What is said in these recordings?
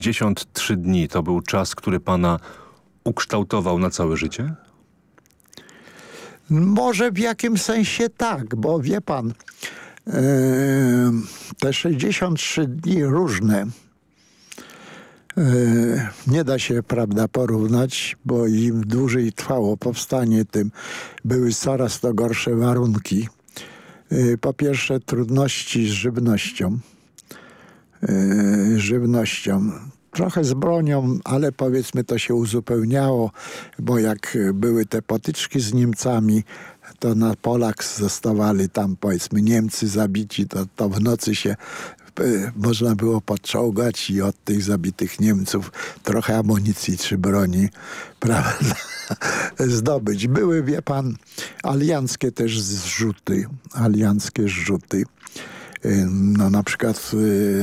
53 dni to był czas, który pana ukształtował na całe życie? Może w jakimś sensie tak, bo wie pan, te 63 dni różne nie da się, prawda, porównać, bo im dłużej trwało powstanie, tym były coraz to gorsze warunki. Po pierwsze trudności z żywnością. Trochę z bronią, ale powiedzmy to się uzupełniało, bo jak były te potyczki z Niemcami, to na polach zostawali tam powiedzmy Niemcy zabici, to w nocy się można było podczołgać i od tych zabitych Niemców trochę amunicji czy broni, prawda, zdobyć. Były, wie pan, alianckie też zrzuty. No na przykład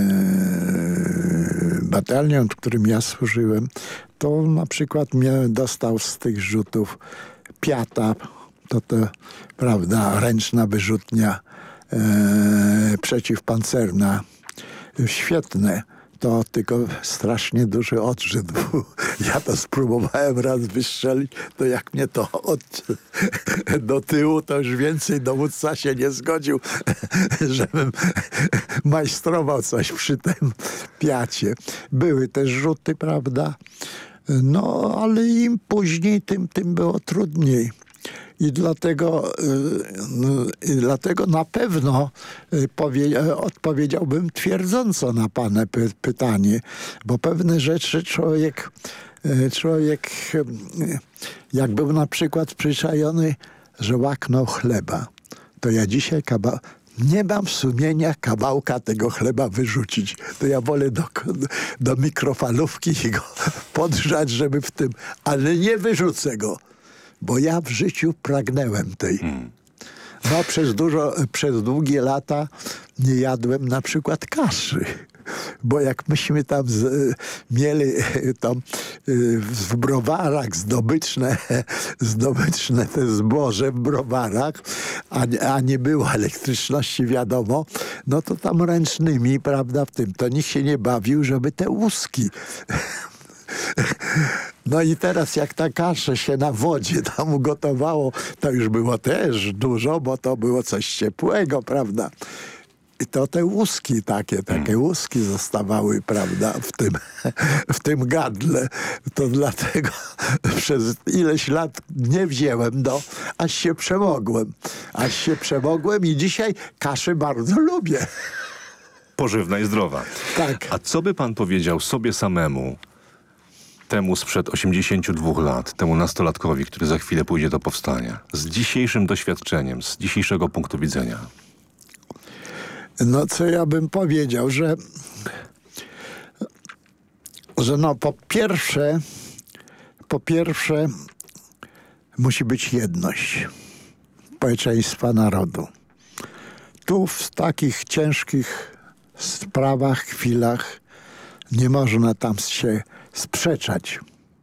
batalion, w którym ja służyłem, to na przykład mnie dostał z tych rzutów Piata, to prawda, ręczna wyrzutnia przeciwpancerna. Świetne. To tylko strasznie duży odrzut był. Ja to spróbowałem raz wystrzelić, to jak mnie to do tyłu, to już więcej dowódca się nie zgodził, żebym majstrował coś przy tym Piacie. Były też rzuty, prawda? No, ale im później, tym było trudniej. I dlatego na pewno odpowiedziałbym twierdząco na pana pytanie, bo pewne rzeczy człowiek jak był na przykład przyczajony, że łaknął chleba, to ja dzisiaj nie mam sumienia kawałka tego chleba wyrzucić. To ja wolę do mikrofalówki i go podgrzać, żeby w tym, ale nie wyrzucę go. Bo ja w życiu pragnęłem tej. No przez długie lata nie jadłem na przykład kaszy. Bo jak myśmy tam mieli w browarach zdobyczne te zboże w browarach, a nie było elektryczności, wiadomo, no to tam ręcznymi, prawda, w tym, to nikt się nie bawił, żeby te łuski. No i teraz jak ta kasza się na wodzie tam ugotowało, to już było też dużo, bo to było coś ciepłego, prawda? I to te łuski takie łuski zostawały, prawda, w tym gadle. To dlatego przez ileś lat nie wziąłem aż się przemogłem i dzisiaj kaszę bardzo lubię. Pożywna i zdrowa. Tak. A co by pan powiedział sobie samemu, temu sprzed 82 lat, temu nastolatkowi, który za chwilę pójdzie do powstania, z dzisiejszym doświadczeniem, z dzisiejszego punktu widzenia? No co ja bym powiedział, że no po pierwsze musi być jedność społeczeństwa, narodu. Tu w takich ciężkich sprawach, chwilach nie można tam się sprzeczać.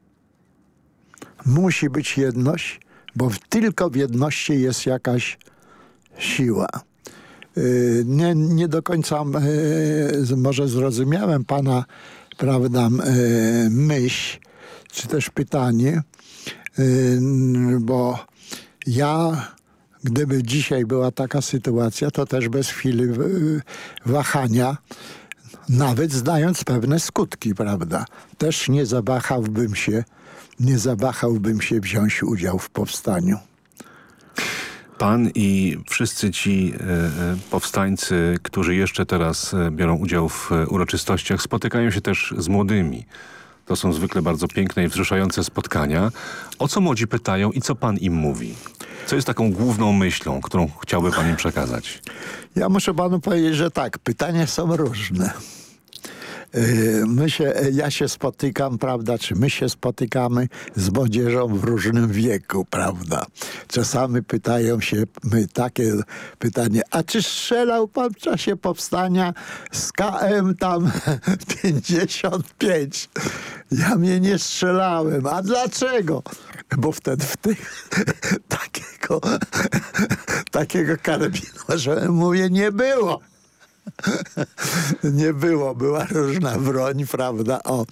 Musi być jedność, bo tylko w jedności jest jakaś siła. Nie do końca może zrozumiałem pana, prawda, myśl, czy też pytanie, bo ja, gdyby dzisiaj była taka sytuacja, to też bez chwili wahania, nawet znając pewne skutki, prawda, też nie zawahałbym się wziąć udział w powstaniu. Pan i wszyscy ci powstańcy, którzy jeszcze teraz biorą udział w uroczystościach, spotykają się też z młodymi. To są zwykle bardzo piękne i wzruszające spotkania. O co młodzi pytają i co pan im mówi? Co jest taką główną myślą, którą chciałby pan im przekazać? Ja muszę panu powiedzieć, że tak, pytania są różne. Ja się spotykam, prawda, czy my się spotykamy z młodzieżą w różnym wieku, prawda. Czasami pytają się takie pytanie, a czy strzelał pan w czasie powstania z KM tam 55? Ja mnie nie strzelałem. A dlaczego? Bo wtedy takiego karabinu, że mówię, nie było. Nie było, była różna broń, prawda?